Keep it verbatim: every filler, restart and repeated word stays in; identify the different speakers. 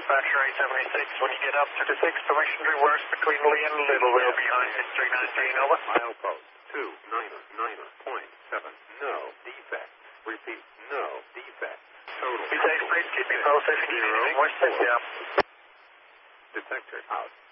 Speaker 1: dispatcher eight seventy-six. When you get up to the six, permission to reverse between Lee and Littleville behind three nineteen, over.
Speaker 2: Milepost two niner niner point seven. No defect. Repeat, no defect. Total.
Speaker 1: Be safe, please. Keep me posted if you need anything. We're safe, yeah.
Speaker 2: Detector out.